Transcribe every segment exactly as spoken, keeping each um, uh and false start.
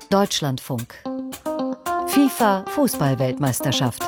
Deutschlandfunk. FIFA Fußball-Weltmeisterschaft.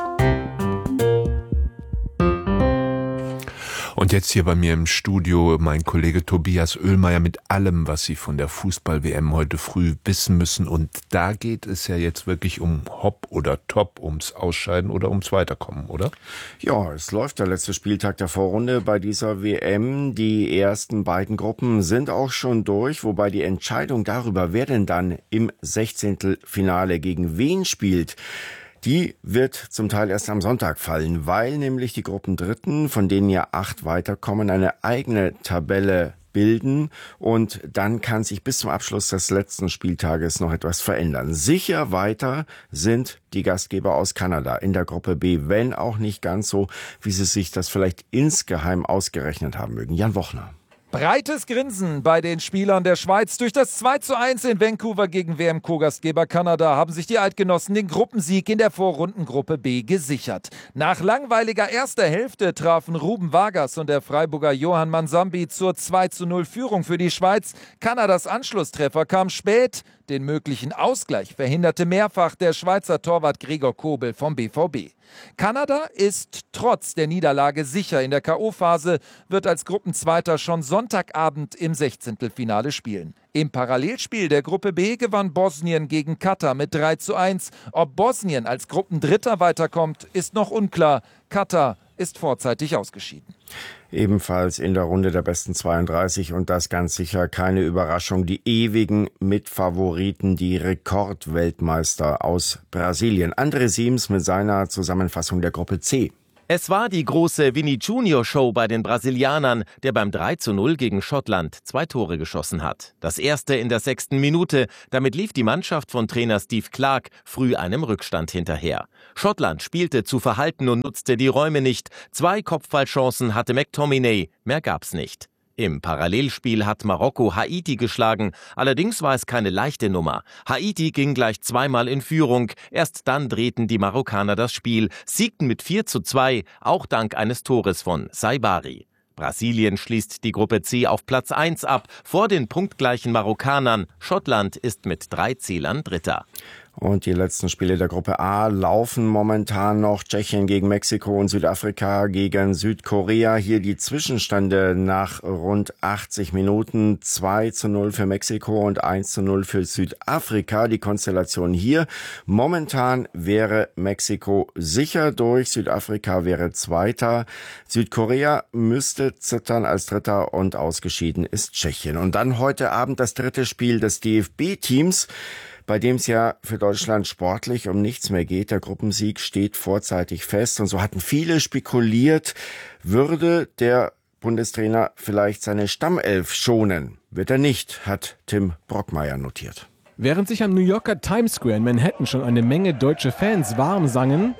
Und jetzt hier bei mir im Studio mein Kollege Tobias Oehlmeier mit allem, was Sie von der Fußball-W M heute früh wissen müssen. Und da geht es ja jetzt wirklich um Hop oder Top, ums Ausscheiden oder ums Weiterkommen, oder? Ja, es läuft der letzte Spieltag der Vorrunde bei dieser W M. Die ersten beiden Gruppen sind auch schon durch, wobei die Entscheidung darüber, wer denn dann im Sechzehntelfinale gegen wen spielt, die wird zum Teil erst am Sonntag fallen, weil nämlich die Gruppendritten, von denen ja acht weiterkommen, eine eigene Tabelle bilden und dann kann sich bis zum Abschluss des letzten Spieltages noch etwas verändern. Sicher weiter sind die Gastgeber aus Kanada in der Gruppe B, wenn auch nicht ganz so, wie sie sich das vielleicht insgeheim ausgerechnet haben mögen. Jan Wochner. Breites Grinsen bei den Spielern der Schweiz. Durch das zwei zu eins in Vancouver gegen W M-Co-Gastgeber Kanada haben sich die Eidgenossen den Gruppensieg in der Vorrundengruppe B gesichert. Nach langweiliger erster Hälfte trafen Ruben Vargas und der Freiburger Johann Mansambi zur zwei zu null Führung für die Schweiz. Kanadas Anschlusstreffer kam spät. Den möglichen Ausgleich verhinderte mehrfach der Schweizer Torwart Gregor Kobel vom B V B. Kanada ist trotz der Niederlage sicher in der K O-Phase, wird als Gruppenzweiter schon Sonntagabend im Sechzehntelfinale spielen. Im Parallelspiel der Gruppe B gewann Bosnien gegen Katar mit drei zu eins. Ob Bosnien als Gruppendritter weiterkommt, ist noch unklar. Katar ist vorzeitig ausgeschieden. Ebenfalls in der Runde der besten zweiunddreißig und das ganz sicher keine Überraschung, die ewigen Mitfavoriten, die Rekordweltmeister aus Brasilien. André Siems mit seiner Zusammenfassung der Gruppe C. Es war die große Vini Junior Show bei den Brasilianern, der beim drei zu null gegen Schottland zwei Tore geschossen hat. Das erste in der sechsten Minute. Damit lief die Mannschaft von Trainer Steve Clarke früh einem Rückstand hinterher. Schottland spielte zu verhalten und nutzte die Räume nicht. Zwei Kopfballchancen hatte McTominay, mehr gab's nicht. Im Parallelspiel hat Marokko Haiti geschlagen, allerdings war es keine leichte Nummer. Haiti ging gleich zweimal in Führung, erst dann drehten die Marokkaner das Spiel, siegten mit vier zu zwei, auch dank eines Tores von Saibari. Brasilien schließt die Gruppe C auf Platz eins ab, vor den punktgleichen Marokkanern. Schottland ist mit drei Zählern Dritter. Und die letzten Spiele der Gruppe A laufen momentan noch. Tschechien gegen Mexiko und Südafrika gegen Südkorea. Hier die Zwischenstände nach rund achtzig Minuten. zwei zu null für Mexiko und eins zu null für Südafrika. Die Konstellation hier. Momentan wäre Mexiko sicher durch. Südafrika wäre Zweiter. Südkorea müsste zittern als Dritter und ausgeschieden ist Tschechien. Und dann heute Abend das dritte Spiel des D F B-Teams, bei dem es ja für Deutschland sportlich um nichts mehr geht. Der Gruppensieg steht vorzeitig fest. Und so hatten viele spekuliert, würde der Bundestrainer vielleicht seine Stammelf schonen. Wird er nicht, hat Tim Brockmeier notiert. Während sich am New Yorker Times Square in Manhattan schon eine Menge deutsche Fans warm sangen,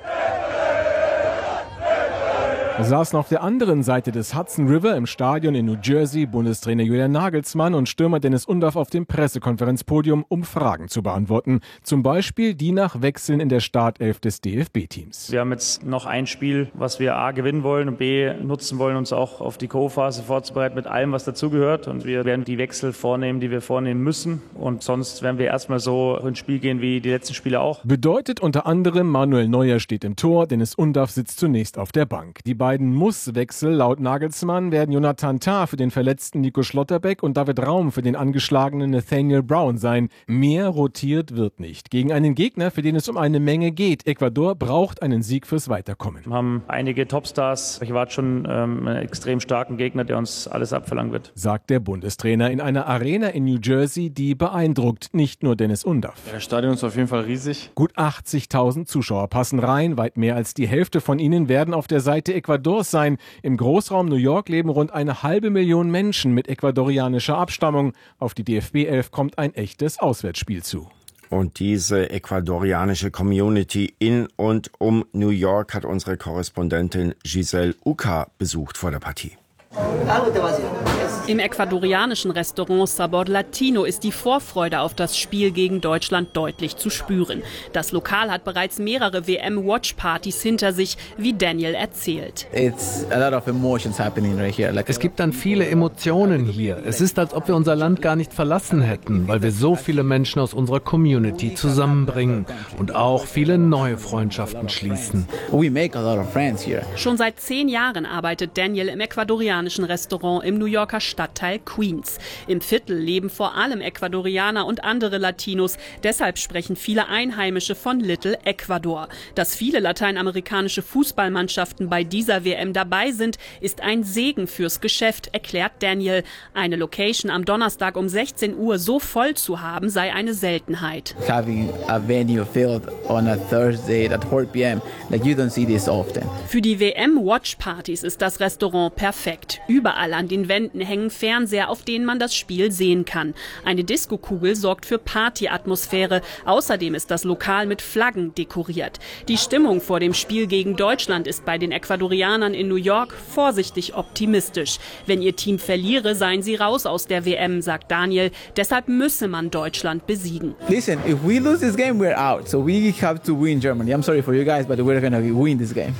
saßen auf der anderen Seite des Hudson River im Stadion in New Jersey Bundestrainer Julian Nagelsmann und Stürmer Dennis Undaff auf dem Pressekonferenzpodium, um Fragen zu beantworten. Zum Beispiel die nach Wechseln in der Startelf des D F B-Teams. Wir haben jetzt noch ein Spiel, was wir A gewinnen wollen und B nutzen wollen, uns auch auf die K O-Phase vorzubereiten mit allem, was dazugehört. Und wir werden die Wechsel vornehmen, die wir vornehmen müssen. Und sonst werden wir erstmal so ins Spiel gehen wie die letzten Spiele auch. Bedeutet unter anderem, Manuel Neuer steht im Tor, Dennis Undaff sitzt zunächst auf der Bank. Die beiden Muss-Wechsel laut Nagelsmann werden Jonathan Tah für den verletzten Nico Schlotterbeck und David Raum für den angeschlagenen Nathaniel Brown sein. Mehr rotiert wird nicht. Gegen einen Gegner, für den es um eine Menge geht. Ecuador braucht einen Sieg fürs Weiterkommen. Wir haben einige Topstars. Ich erwarte schon ähm, einen extrem starken Gegner, der uns alles abverlangen wird. Sagt der Bundestrainer in einer Arena in New Jersey, die beeindruckt. Nicht nur Dennis Undaff. Ja, das Stadion ist auf jeden Fall riesig. Gut achtzigtausend Zuschauer passen rein. Weit mehr als die Hälfte von ihnen werden auf der Seite Ecuadors sein. Im Großraum New York leben rund eine halbe Million Menschen mit ecuadorianischer Abstammung. Auf die D F B-Elf kommt ein echtes Auswärtsspiel zu. Und diese ecuadorianische Community in und um New York hat unsere Korrespondentin Giselle Uka besucht vor der Partie. Im ecuadorianischen Restaurant Sabor Latino ist die Vorfreude auf das Spiel gegen Deutschland deutlich zu spüren. Das Lokal hat bereits mehrere W M-Watch-Partys hinter sich, wie Daniel erzählt. Es gibt dann viele Emotionen hier. Es ist, als ob wir unser Land gar nicht verlassen hätten, weil wir so viele Menschen aus unserer Community zusammenbringen und auch viele neue Freundschaften schließen. Schon seit zehn Jahren arbeitet Daniel im ecuadorianischen Restaurant im New Yorker Stadtteil Queens. Im Viertel leben vor allem Ecuadorianer und andere Latinos. Deshalb sprechen viele Einheimische von Little Ecuador. Dass viele lateinamerikanische Fußballmannschaften bei dieser W M dabei sind, ist ein Segen fürs Geschäft, erklärt Daniel. Eine Location am Donnerstag um sechzehn Uhr so voll zu haben, sei eine Seltenheit. Für die W M-Watch-Partys ist das Restaurant perfekt. Überall an den Wänden hängen Fernseher, auf denen man das Spiel sehen kann. Eine Diskokugel sorgt für Partyatmosphäre. Außerdem ist das Lokal mit Flaggen dekoriert. Die Stimmung vor dem Spiel gegen Deutschland ist bei den Ecuadorianern in New York vorsichtig optimistisch. Wenn ihr Team verliere, seien sie raus aus der W M, sagt Daniel. Deshalb müsse man Deutschland besiegen. Listen, if we lose this game, we're out. So we have to win Germany. I'm sorry for you guys, but we're gonna win this game.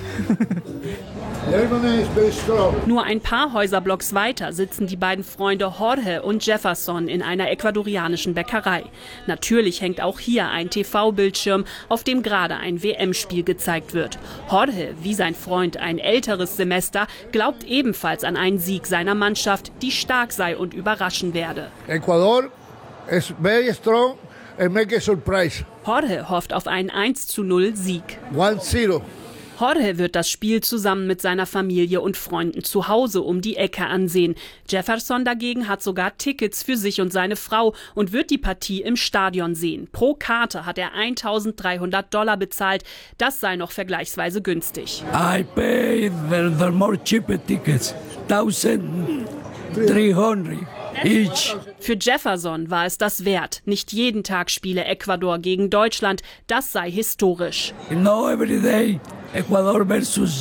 Nur ein paar Häuserblocks weiter sitzen die beiden Freunde Jorge und Jefferson in einer ecuadorianischen Bäckerei. Natürlich hängt auch hier ein T V-Bildschirm, auf dem gerade ein W M-Spiel gezeigt wird. Jorge, wie sein Freund ein älteres Semester, glaubt ebenfalls an einen Sieg seiner Mannschaft, die stark sei und überraschen werde. Ecuador is very strong and make a surprise. Jorge hofft auf einen eins zu null Sieg. one zero. Jorge wird das Spiel zusammen mit seiner Familie und Freunden zu Hause um die Ecke ansehen. Jefferson dagegen hat sogar Tickets für sich und seine Frau und wird die Partie im Stadion sehen. Pro Karte hat er eintausenddreihundert Dollar bezahlt. Das sei noch vergleichsweise günstig. I paid the more cheaper tickets, one thousand three hundred. Each. Für Jefferson war es das wert. Nicht jeden Tag spiele Ecuador gegen Deutschland. Das sei historisch. You know, every day, Ecuador versus